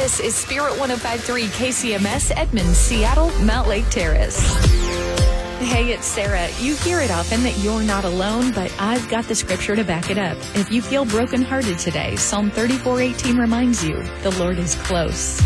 This is Spirit 105.3 KCMS, Edmonds, Seattle, Mount Lake Terrace. Hey, it's Sarah. You hear it often that you're not alone, but I've got the scripture to back it up. If you feel brokenhearted today, Psalm 34:18 reminds you, the Lord is close.